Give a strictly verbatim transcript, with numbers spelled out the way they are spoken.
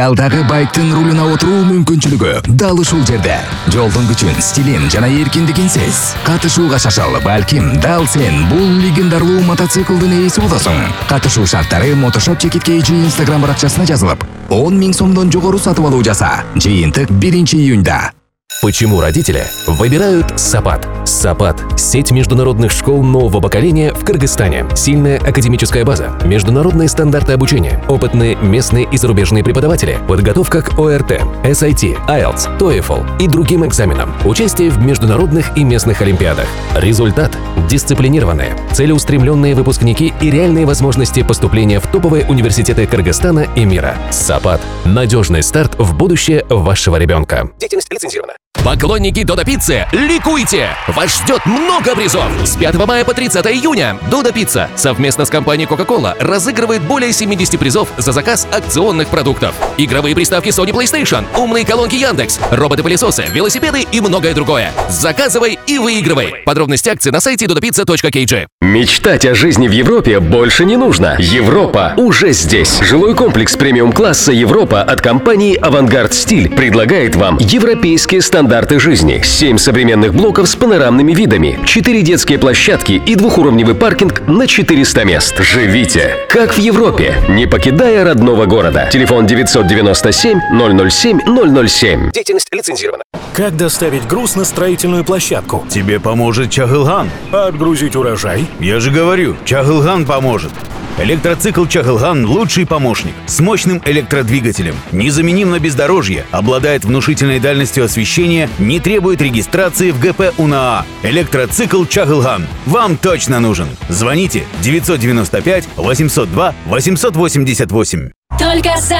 Алдагы байктын рулуна отуруу мүмкүнчүлүгү дал ушул жерде. Жолдун күчүн, стилин жана эркиндигинсиз катышууга шашал. Балким дал сен бул легендаруу мотоциклдин ээси болосуң. Катышуу шарттары Мотошоп Чекит Кейджи Инстаграм баракчасына жазылып, он миң сомдон жогору сатып алуу жаса. Жыйынтык биринчи июнда. Почему родители выбирают Сапат? Сапат – сеть международных школ нового поколения в Кыргызстане. Сильная академическая база, международные стандарты обучения, опытные местные и зарубежные преподаватели, подготовка к ОРТ, эс ай ти, айлтс, TOEFL и другим экзаменам, участие в международных и местных олимпиадах. Результат – дисциплинированные, целеустремленные выпускники и реальные возможности поступления в топовые университеты Кыргызстана и мира. Сапат – надежный старт в будущее вашего ребенка. Деятельность лицензирована. Поклонники Додо Пиццы, ликуйте! Вас ждет много призов! С пятого мая по тридцатое июня Додо Пицца совместно с компанией Coca-Cola разыгрывает более семидесяти призов за заказ акционных продуктов. Игровые приставки Sony PlayStation, умные колонки Яндекс, роботы-пылесосы, велосипеды и многое другое. Заказывай и выигрывай! Подробности акций на сайте додо пицца точка кей джи. Мечтать о жизни в Европе больше не нужно. Европа уже здесь. Жилой комплекс премиум-класса Европа от компании Авангард Стиль предлагает вам европейские стандарты жизни. семь современных блоков с панорамными видами, четыре детские площадки и двухуровневый паркинг на четыреста мест. Живите как в Европе, не покидая родного города. Телефон девятьсот девяносто семь ноль ноль семь ноль ноль семь. Деятельность лицензирована. Как доставить груз на строительную площадку? Тебе поможет Чагылган. А отгрузить урожай? Я же говорю, Чагылган поможет. Электроцикл Чагылган – лучший помощник. С мощным электродвигателем. Незаменим на бездорожье. Обладает внушительной дальностью освещения. Не требует регистрации в гэ пэ у эн а а. Электроцикл Чагылган. Вам точно нужен. Звоните девятьсот девяносто пять восемьсот два восемьсот восемьдесят восемь. Только за